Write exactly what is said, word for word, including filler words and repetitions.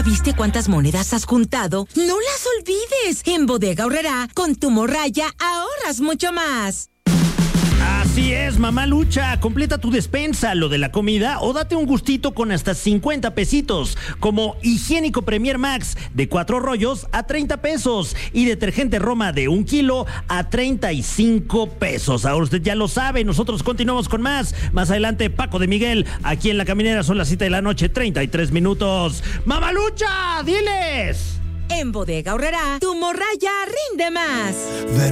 viste cuántas monedas has juntado? ¡No las olvides! En Bodega Aurrerá, con tu morraya, ahorras mucho más. Así es, mamá Lucha, completa tu despensa, lo de la comida, o date un gustito con hasta cincuenta pesitos, como higiénico Premier Max de cuatro rollos a treinta pesos y detergente Roma de un kilo a treinta y cinco pesos. Ahora usted ya lo sabe, nosotros continuamos con más. Más adelante, Paco de Miguel, aquí en La Caminera, son las siete de la noche, treinta y tres minutos. ¡Mamá Lucha, diles! En Bodega Aurrerá, tu morraya rinde más.